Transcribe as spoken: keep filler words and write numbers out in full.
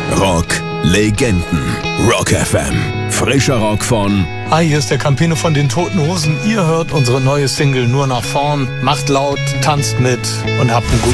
Rock Legenden. Rock F M. Frischer Rock von... Hi, hier ist der Campino von den Toten Hosen. Ihr hört unsere neue Single Nur nach vorn. Macht laut, tanzt mit und habt einen guten